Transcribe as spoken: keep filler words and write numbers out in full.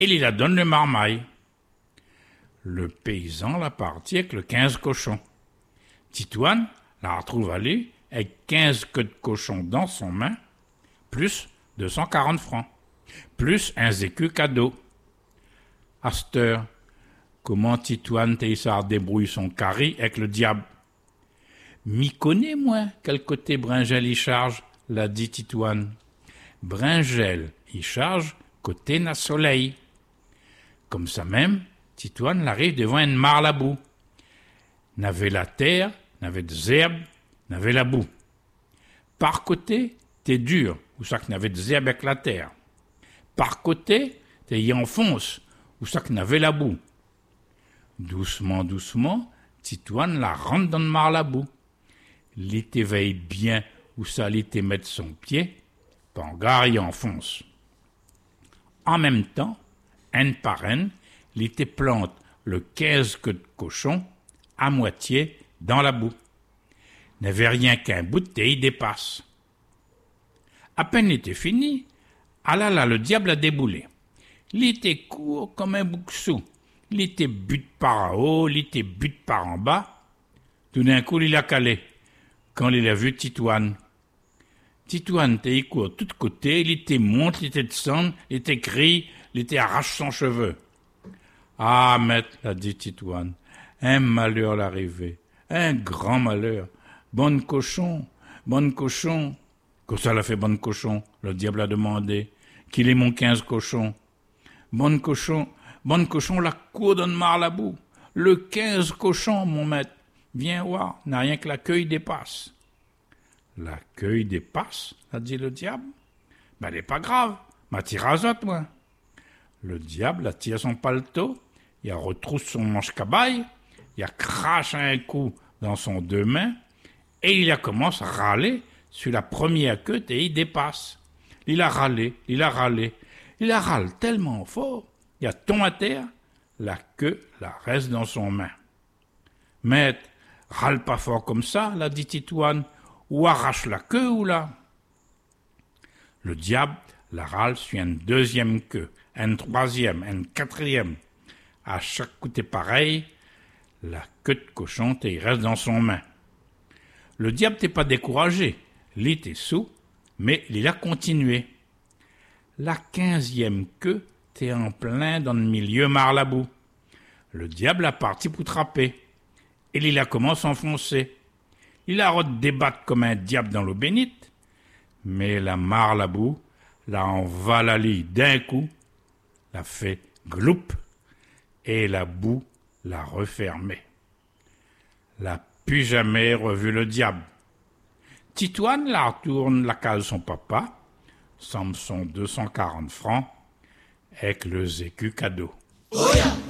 et il la donne le marmaille. Le paysan la partit avec le quinze cochons. Titoine la retrouve allée avec quinze queues de cochon dans son main, plus deux cent quarante francs, plus un écu cadeau. À cette heure, comment Titoine Théissard débrouille son carré avec le diable? M'y connais, moi, quel côté Bringel y charge, l'a dit Titoine. Bringel y charge côté na soleil. Comme ça même, Titoine l'arrive devant une mare la boue. N'avait la terre, n'avait des herbes, n'avait la boue. Par côté, t'es dur, ou ça que n'avait des herbes avec la terre. Par côté, t'es y enfonce, ou ça que n'avait la boue. Doucement, doucement, Titoine la rentre dans le mare la boue. L'été veille bien où ça l'été mettre son pied, Pangar y enfonce. En même temps, un par un, l'été plante le quinze queues de cochon à moitié dans la boue. N'avait rien qu'un bout de thé y dépasse. À peine l'été fini, ah là là, le diable a déboulé. L'été court comme un boucsou. L'été bute par en haut, l'été bute par en bas. Tout d'un coup, il a calé. Quand il a vu Titoine. Titoine t'es court tout de côté, il était monte, il était descend, il était crie, il était arrache son cheveu. Ah, maître, l'a dit Titoine, un malheur l'arrivée, un grand malheur. Bonne cochon, bonne cochon. Que ça l'a fait bonne cochon, le diable a demandé. Qu'il est mon quinze cochon. Bonne cochon, bonne cochon, la cour donne marre la boue. Le quinze cochon, mon maître. Viens voir, n'a rien que la queue dépasse. La queue dépasse, a dit le diable. Ben, elle n'est pas grave, ma tire à zot, moi. Le diable a tiré son paletot, il a retrousse son manche cabaye, il a craché un coup dans son deux mains, et il a commencé à râler sur la première queue et il dépasse. Il a râlé, il a râlé, il a râlé tellement fort, il a tombé à terre, la queue la reste dans son main. Maître, râle pas fort comme ça, l'a dit Titoine, ou arrache la queue ou là. Le diable la râle sur une deuxième queue, une troisième, une quatrième. À chaque coup t'es pareil, la queue de cochon t'es reste dans son main. Le diable t'es pas découragé, il était sous, mais il a continué. La quinzième queue t'es en plein dans le milieu marre la boue. Le diable a parti pour trapper. Et il a commencé à enfoncer. Il a redébattu comme un diable dans l'eau bénite, mais la mare la boue l'a envalalé d'un coup, l'a fait gloup, et la boue l'a refermé. L'a plus jamais revu le diable. Titoine la retourne la case son papa, somme son deux cent quarante francs, avec le écu cadeau. Oh yeah.